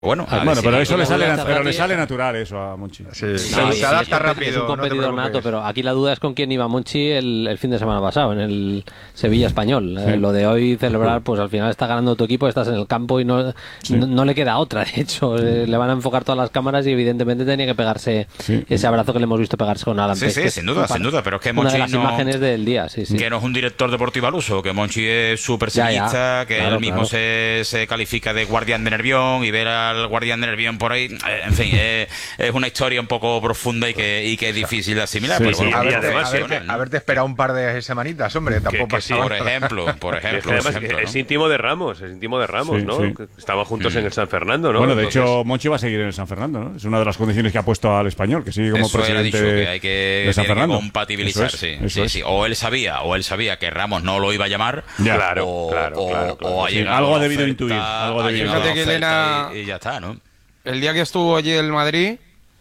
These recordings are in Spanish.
Bueno, pero eso le sale natural eso a Monchi. Sí. Se adapta rápido. Es un competidor nato, pero aquí la duda es con quién iba Monchi el fin de semana pasado, en el Sevilla Español. Sí. Lo de hoy celebrar, pues al final está ganando tu equipo, estás en el campo y no le queda otra. De hecho, le van a enfocar todas las cámaras y evidentemente tenía que pegarse ese abrazo que le hemos visto pegarse con Alan Pérez. Sí, sin duda, pero es que Monchi una de las imágenes del día, que no es un director deportivo al uso, que Monchi es súper sevillista, que él mismo se califica de guardián de Nervión, y ver al guardián de Nervión por ahí, en fin, es una historia un poco profunda y que es difícil de asimilar. Sí, pero sí. bueno, haberte esperado un par de semanitas, hombre, tampoco pasa. Por ejemplo. Es íntimo de Ramos, ¿no? Sí. Estaban juntos en el San Fernando, ¿no? Bueno, de hecho, Monchi va a seguir en el San Fernando, ¿no? Es una de las condiciones que ha puesto al Español, que sigue como presidente que hay que compatibilizar, eso es. sí. O él sabía que Ramos no lo iba a llamar, claro. O ha llegado algo ha debido intuir. Fíjate que Elena, y ya está, ¿no? El día que estuvo allí en Madrid,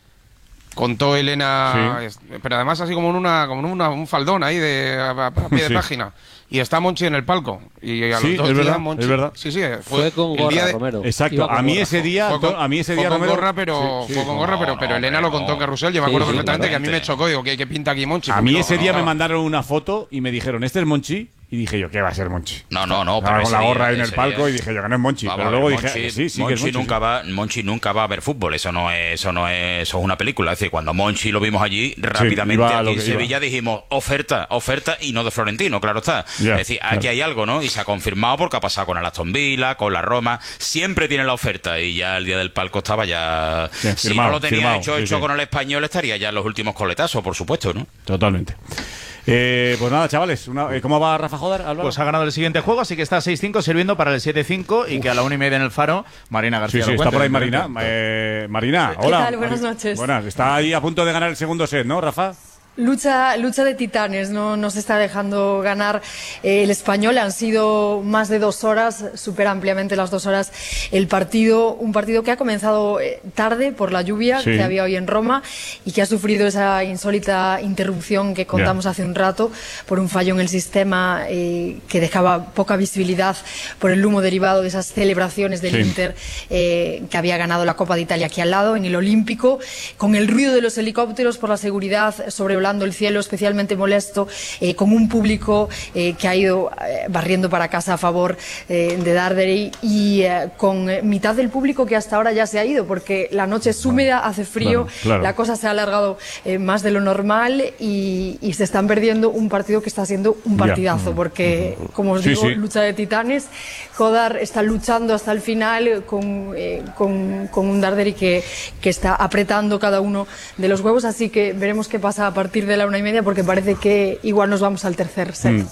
contó Elena, pero además así como un faldón ahí a pie de página. Y está Monchi en el palco. Y a los 2 días Monchi. Es verdad. Sí, fue con gorra, Romero. Exacto. A mí ese día Romero. Fue con gorra, pero Elena lo contó en Carrusel. Yo me acuerdo perfectamente que a mí me chocó. Digo, ¿qué pinta aquí Monchi? A mí ese día me mandaron una foto y me dijeron, ¿este es Monchi? Y dije yo, ¿qué va a ser Monchi? No. Estaba con la gorra en el palco y dije yo, que no es Monchi. Pero luego dije, sí, que es Monchi. Monchi nunca va a ver fútbol. Eso es una película. Es decir, cuando Monchi lo vimos allí, rápidamente aquí en Sevilla dijimos, oferta, y no de Florentino, claro está. Es decir, aquí hay algo, ¿no? Y se ha confirmado porque ha pasado con el Aston Villa, con la Roma. Siempre tiene la oferta y ya el día del palco estaba ya... si no lo tenía hecho con el Español, estaría ya en los últimos coletazos, por supuesto, ¿no? Totalmente. Pues nada, chavales, ¿cómo va Rafa Jodar, Álvaro? Pues ha ganado el siguiente juego, así que está 6-5 sirviendo para el 7-5 y que a la 1:30 en el Faro, Marina García. Sí, está por ahí Marina. Marina, hola. ¿Qué tal? Buenas noches. Buenas, está ahí a punto de ganar el segundo set, ¿no, Rafa? Lucha de titanes, no se está dejando ganar el Español. Han sido más de 2 horas, supera ampliamente las 2 horas el partido. Un partido que ha comenzado tarde por la lluvia que había hoy en Roma y que ha sufrido esa insólita interrupción que contamos hace un rato por un fallo en el sistema que dejaba poca visibilidad por el humo derivado de esas celebraciones del Inter que había ganado la Copa de Italia aquí al lado, en el Olímpico, con el ruido de los helicópteros por la seguridad sobrevolando el cielo, especialmente molesto, con un público que ha ido barriendo para casa a favor de Darderi y con mitad del público que hasta ahora ya se ha ido porque la noche es húmeda, hace frío, la cosa se ha alargado más de lo normal y se están perdiendo un partido que está siendo un partidazo porque, como os digo, lucha de titanes. Jodar está luchando hasta el final con un Darderi que está apretando cada uno de los huevos, así que veremos qué pasa a partir de la 1:30 porque parece que igual nos vamos al tercer set.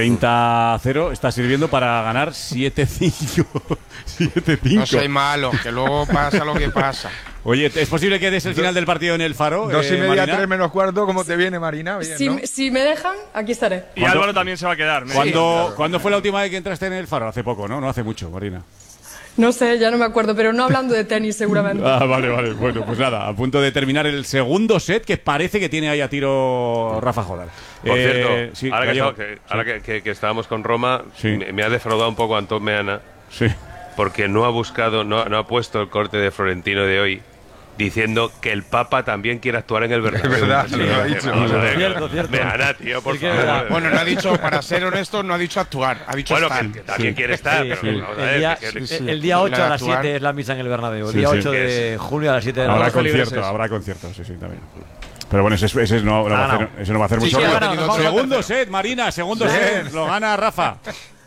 30-0 está sirviendo para ganar 7-5. 7-5. No soy malo, que luego pasa lo que pasa. Oye, ¿es posible que des el final del partido en el Faro? 2:30, Marina? 3 menos cuarto, ¿cómo te viene, Marina? Bien, ¿no? Si me dejan, aquí estaré. Y Álvaro también se va a quedar. ¿Cuándo fue la última vez que entraste en el Faro? Hace poco, ¿no? No hace mucho, Marina. No sé, ya no me acuerdo, pero no hablando de tenis seguramente. Vale. Bueno, pues nada, a punto de terminar el segundo set que parece que tiene ahí a tiro Rafa Jodar. Por cierto, ahora que estábamos con Roma, me ha defraudado un poco Antón Meana. Sí. Porque no ha puesto el corte de Florentino de hoy diciendo que el Papa también quiere actuar en el Bernabéu. Es verdad, lo ha dicho. Cierto. Meana, tío, por favor. Bueno, no ha dicho, para ser honesto, no ha dicho actuar, ha dicho estar. Que también quiere estar. El día 8 a las 7 es la misa en el Bernabéu. El día 8 de julio a las 7 de la noche. Habrá concierto, sí, también. Pero bueno, ese no va a hacer mucho ruido. Segundo set, Marina, segundo set. Lo gana Rafa.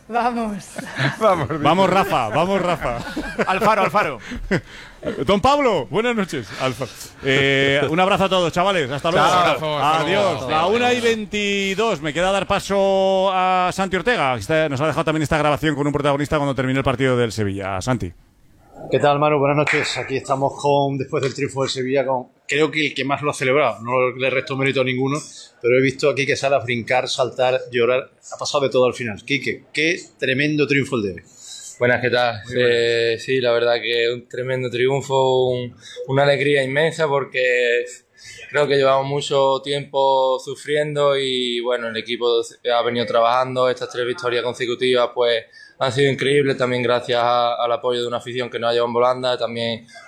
Vamos, Rafa. Alfaro. Don Pablo, buenas noches. Un abrazo a todos, chavales. Hasta luego. Adiós. La 1:22. Me queda dar paso a Santi Ortega. Nos ha dejado también esta grabación con un protagonista cuando terminó el partido del Sevilla. Santi. ¿Qué tal, Manu? Buenas noches. Aquí estamos después del triunfo del Sevilla, creo que el que más lo ha celebrado. No le resto mérito a ninguno, pero he visto aquí que sale a brincar, saltar, llorar. Ha pasado de todo al final. Quique, qué tremendo triunfo el de hoy. Buenas, ¿qué tal? Sí, la verdad que un tremendo triunfo, una alegría inmensa porque creo que llevamos mucho tiempo sufriendo y bueno, el equipo ha venido trabajando. Estas 3 victorias consecutivas pues han sido increíbles, también gracias al apoyo de una afición que nos ha llevado en volanda, también